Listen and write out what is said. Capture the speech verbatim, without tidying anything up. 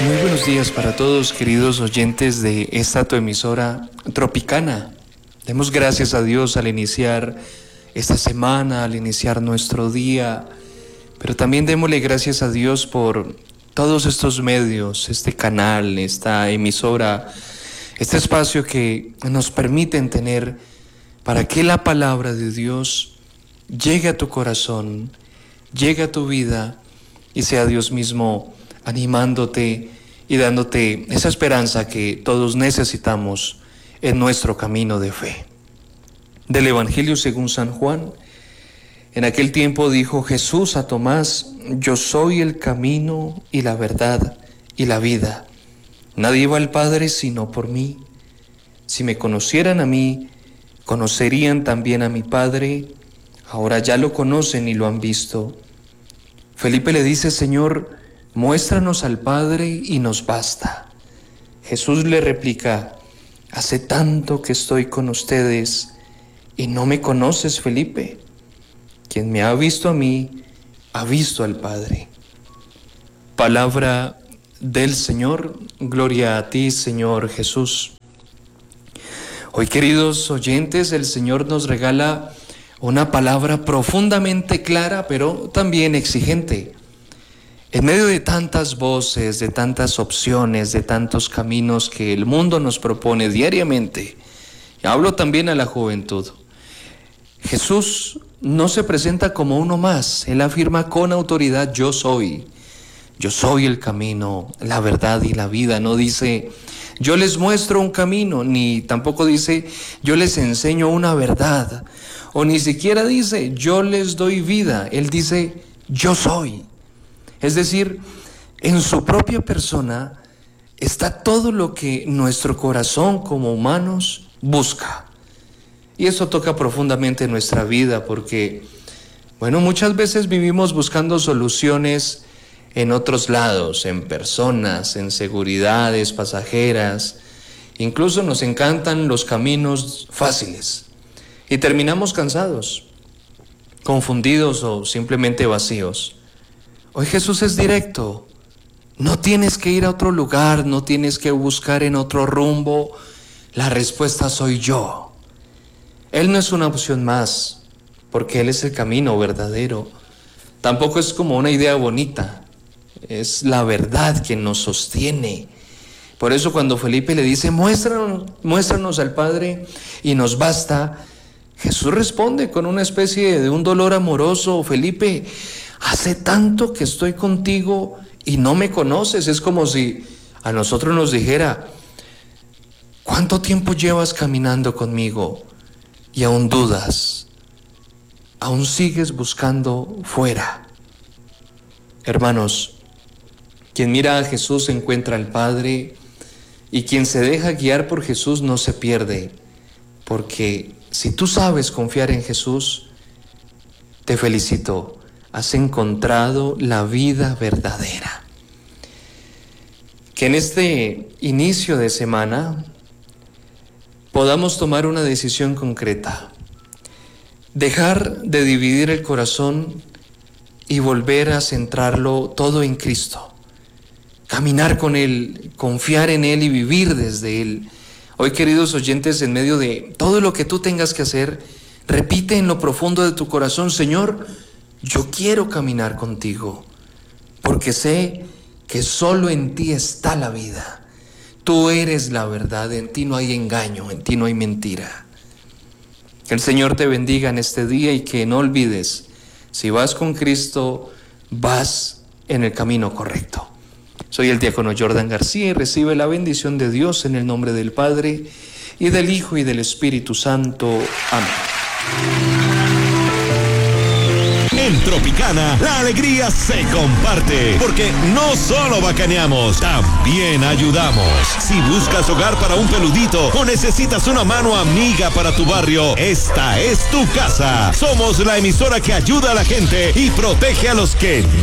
Muy buenos días para todos, queridos oyentes de esta tu emisora Tropicana. Demos gracias a Dios al iniciar esta semana, al iniciar nuestro día, pero también démosle gracias a Dios por todos estos medios, este canal, esta emisora, este espacio que nos permiten tener para que la palabra de Dios llegue a tu corazón, llegue a tu vida y sea Dios mismo animándote y dándote esa esperanza que todos necesitamos en nuestro camino de fe. Del Evangelio según San Juan. En aquel tiempo dijo Jesús a Tomás: yo soy el camino y la verdad y la vida. Nadie va al Padre sino por mí. Si me conocieran a mí, conocerían también a mi Padre. Ahora ya lo conocen y lo han visto. Felipe le dice: Señor, muéstranos al Padre y nos basta. Jesús le replica: hace tanto que estoy con ustedes y no me conoces, Felipe. Quien me ha visto a mí, ha visto al Padre. Palabra del Señor. Gloria a ti, Señor Jesús. Hoy, queridos oyentes, el Señor nos regala una palabra profundamente clara, pero también exigente. En medio de tantas voces, de tantas opciones, de tantos caminos que el mundo nos propone diariamente, y hablo también a la juventud, Jesús no se presenta como uno más. Él afirma con autoridad: yo soy. Yo soy el camino, la verdad y la vida. No dice: yo les muestro un camino, ni tampoco dice: yo les enseño una verdad, o ni siquiera dice: yo les doy vida. Él dice: yo soy. Es decir, en su propia persona está todo lo que nuestro corazón como humanos busca. Y eso toca profundamente nuestra vida porque, bueno, muchas veces vivimos buscando soluciones en otros lados, en personas, en seguridades pasajeras. Incluso nos encantan los caminos fáciles y terminamos cansados, confundidos o simplemente vacíos. Hoy Jesús es directo. No tienes que ir a otro lugar, no tienes que buscar en otro rumbo. La respuesta soy yo. Él no es una opción más, porque Él es el camino verdadero. Tampoco es como una idea bonita. Es la verdad quien nos sostiene. Por eso cuando Felipe le dice: muéstranos, muéstranos al Padre y nos basta, Jesús responde con una especie de un dolor amoroso: Felipe, hace tanto que estoy contigo y no me conoces. Es como si a nosotros nos dijera: ¿cuánto tiempo llevas caminando conmigo y aún dudas? ¿Aún sigues buscando fuera? Hermanos, quien mira a Jesús encuentra al Padre, y quien se deja guiar por Jesús no se pierde, porque si tú sabes confiar en Jesús, te felicito. Has encontrado la vida verdadera. Que en este inicio de semana podamos tomar una decisión concreta. Dejar de dividir el corazón y volver a centrarlo todo en Cristo. Caminar con Él, confiar en Él y vivir desde Él. Hoy, queridos oyentes, en medio de todo lo que tú tengas que hacer, repite en lo profundo de tu corazón: Señor, yo quiero caminar contigo, porque sé que solo en ti está la vida. Tú eres la verdad, en ti no hay engaño, en ti no hay mentira. Que el Señor te bendiga en este día y que no olvides, si vas con Cristo, vas en el camino correcto. Soy el diácono Jordan García y recibe la bendición de Dios en el nombre del Padre, y del Hijo y del Espíritu Santo. Amén. En Tropicana, la alegría se comparte, porque no solo bacaneamos, también ayudamos. Si buscas hogar para un peludito o necesitas una mano amiga para tu barrio, esta es tu casa. Somos la emisora que ayuda a la gente y protege a los que